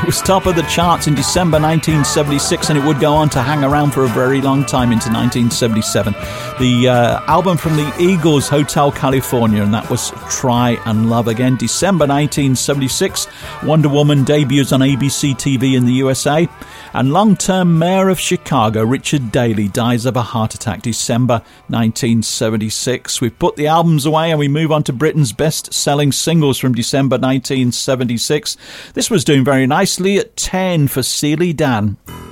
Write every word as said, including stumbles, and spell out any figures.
was top of the charts in December nineteen seventy-six, and it would go on to hang around for a very long time into nineteen seventy-seven. The uh, album from the Eagles, Hotel California, and that was Try and Love Again. December nineteen seventy-six, Wonder Woman debuts on A B C T V in the U S A. And long-term mayor of Chicago, Richard Daley, dies of a heart attack, December nineteen seventy-six. We've put the albums away and we move on to Britain's best-selling singles from December nineteen seventy-six. This was doing very nicely at ten for Steely Dan.